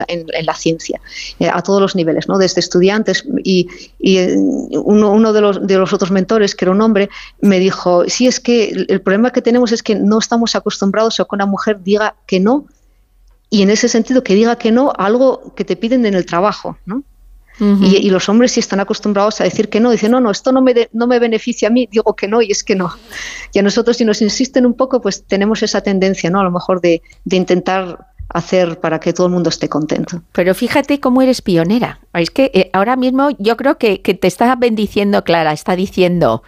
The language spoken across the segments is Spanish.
en la ciencia, a todos los niveles, ¿no? Desde estudiantes y uno de los otros mentores, que era un hombre, me dijo, sí, es que el problema que tenemos es que no estamos acostumbrados a que una mujer diga que no, y en ese sentido que diga que no a algo que te piden en el trabajo, ¿no? Uh-huh. Y los hombres sí están acostumbrados a decir que no, dicen, no, esto no me beneficia a mí, digo que no, y es que no. Y a nosotros, si nos insisten un poco, pues tenemos esa tendencia, ¿no? A lo mejor de intentar hacer para que todo el mundo esté contento. Pero fíjate cómo eres pionera. Es que ahora mismo yo creo que te está bendiciendo Clara, está diciendo...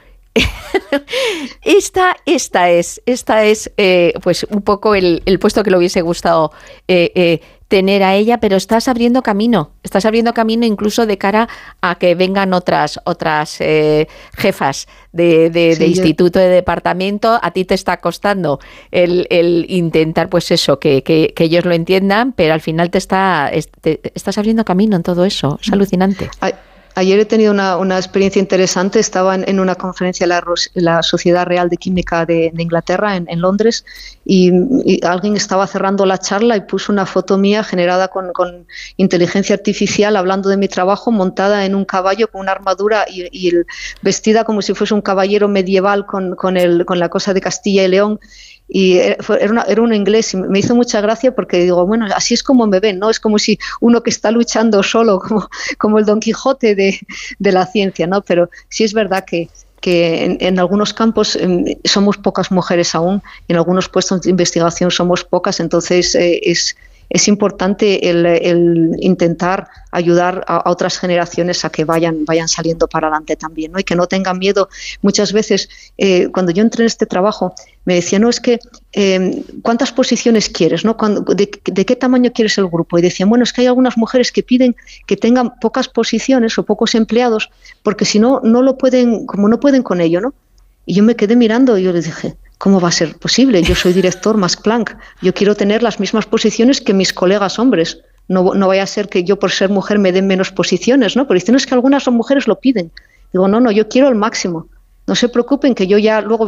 esta es pues un poco el puesto que le hubiese gustado tener a ella, pero estás abriendo camino incluso de cara a que vengan otras jefas de instituto, de departamento. A ti te está costando el intentar, pues eso, que ellos lo entiendan, pero al final te estás abriendo camino en todo eso. Es alucinante. Ayer he tenido una experiencia interesante. Estaba en una conferencia de la Sociedad Real de Química de Inglaterra, en Londres, y alguien estaba cerrando la charla y puso una foto mía generada con inteligencia artificial, hablando de mi trabajo, montada en un caballo con una armadura y vestida como si fuese un caballero medieval con la cosa de Castilla y León. Y era un inglés, y me hizo mucha gracia porque digo, bueno, así es como me ven, ¿no? Es como si uno que está luchando solo, como el Don Quijote de la ciencia, ¿no? Pero sí es verdad que en algunos campos somos pocas mujeres aún, en algunos puestos de investigación somos pocas, entonces es importante el intentar ayudar a otras generaciones a que vayan saliendo para adelante también, ¿no? Y que no tengan miedo. Muchas veces, cuando yo entré en este trabajo, me decía, no, es que ¿cuántas posiciones quieres, ¿no? ¿De qué tamaño quieres el grupo? Y decían, bueno, es que hay algunas mujeres que piden que tengan pocas posiciones o pocos empleados, porque si no lo pueden, como no pueden con ello, ¿no? Y yo me quedé mirando y yo les dije, ¿cómo va a ser posible? Yo soy director Max Planck, yo quiero tener las mismas posiciones que mis colegas hombres. No vaya a ser que yo por ser mujer me den menos posiciones, ¿no? Pero dicen, es que algunas mujeres lo piden. Digo, no, yo quiero el máximo. No se preocupen que yo ya luego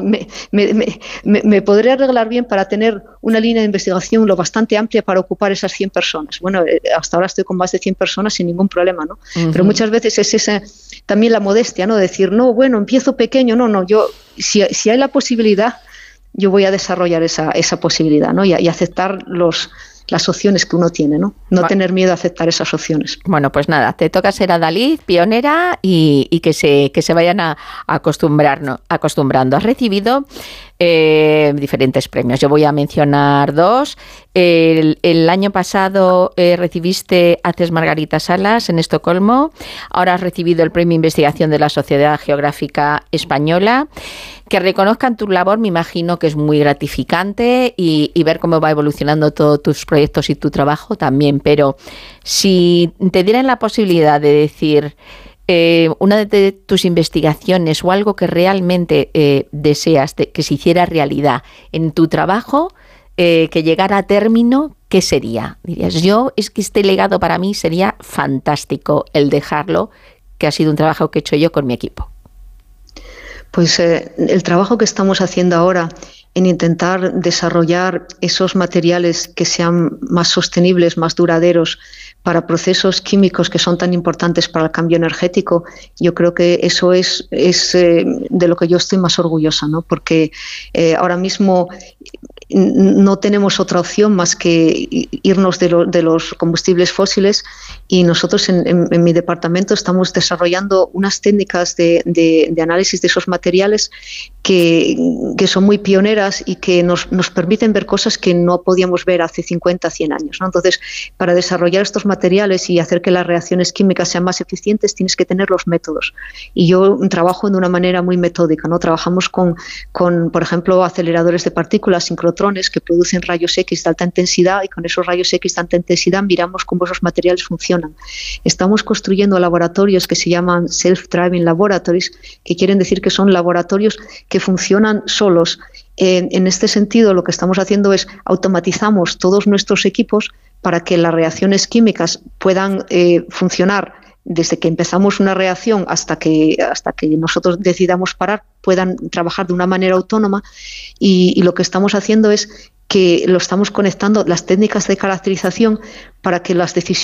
me podré arreglar bien para tener una línea de investigación lo bastante amplia para ocupar esas 100 personas. Bueno, hasta ahora estoy con más de 100 personas sin ningún problema, ¿no? Uh-huh. Pero muchas veces es esa también la modestia, ¿no? Decir, no, bueno, empiezo pequeño, no, yo si hay la posibilidad, yo voy a desarrollar esa posibilidad, ¿no? Y aceptar las opciones que uno tiene, ¿no? No tener miedo a aceptar esas opciones. Bueno, pues nada, te toca ser Adalid, pionera, y que se vayan acostumbrando. Has recibido diferentes premios. Yo voy a mencionar dos. El año pasado recibiste Haces Margarita Salas en Estocolmo. Ahora has recibido el Premio Investigación de la Sociedad Geográfica Española. Que reconozcan tu labor, me imagino que es muy gratificante, y ver cómo va evolucionando todos tus proyectos y tu trabajo también. Pero si te dieran la posibilidad de decir una de tus investigaciones o algo que realmente deseas que se hiciera realidad en tu trabajo, que llegara a término, ¿qué sería? Dirías, es que este legado para mí sería fantástico el dejarlo, que ha sido un trabajo que he hecho yo con mi equipo. Pues el trabajo que estamos haciendo ahora en intentar desarrollar esos materiales que sean más sostenibles, más duraderos para procesos químicos que son tan importantes para el cambio energético, yo creo que eso es de lo que yo estoy más orgullosa, ¿no? Porque ahora mismo no tenemos otra opción más que irnos de los combustibles fósiles, y nosotros en mi departamento estamos desarrollando unas técnicas de análisis de esos materiales que son muy pioneras y que nos permiten ver cosas que no podíamos ver hace 50, 100 años, ¿no? Entonces, para desarrollar estos materiales y hacer que las reacciones químicas sean más eficientes, tienes que tener los métodos. Y yo trabajo de una manera muy metódica, ¿no? Trabajamos con por ejemplo, aceleradores de partículas, sincrotrones, que producen rayos X de alta intensidad, y con esos rayos X de alta intensidad miramos cómo esos materiales funcionan. Estamos construyendo laboratorios que se llaman Self-Driving Laboratories, que quieren decir que son laboratorios que funcionan solos. En este sentido, lo que estamos haciendo es automatizamos todos nuestros equipos para que las reacciones químicas puedan funcionar desde que empezamos una reacción hasta que nosotros decidamos parar, puedan trabajar de una manera autónoma, y lo que estamos haciendo es que lo estamos conectando, las técnicas de caracterización, para que las decisiones